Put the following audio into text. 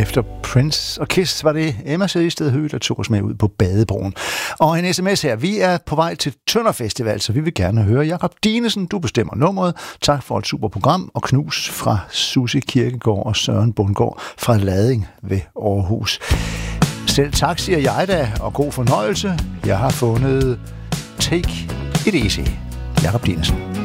Efter Prince og Kiss var det Emma Sædested Høgh, der tog os med ud på Badebroen. Og en sms her. Vi er på vej til Tønder Festival, så vi vil gerne høre Jakob Dinesen. Du bestemmer nummeret. Tak for et super program, og knus fra Susie Kirkegaard og Søren Bundgaard fra Lading ved Aarhus. Selv tak, siger jeg da, og god fornøjelse. Jeg har fundet Take It Easy. Jakob Dinesen.